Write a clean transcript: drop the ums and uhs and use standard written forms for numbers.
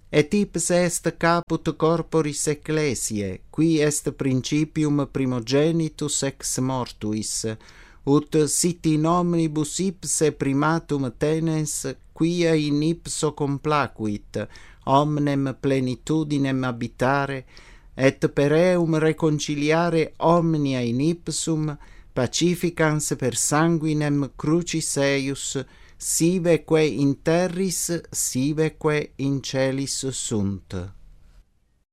Et ipse est caput corporis ecclesiae, qui est principium primogenitus ex mortuis, ut sit in omnibus ipse primatum tenes, quia in ipso complacuit, omnem plenitudinem habitare, et per eum reconciliare omnia in ipsum, pacificans per sanguinem crucis eius, siveque in terris, siveque in celis sunt.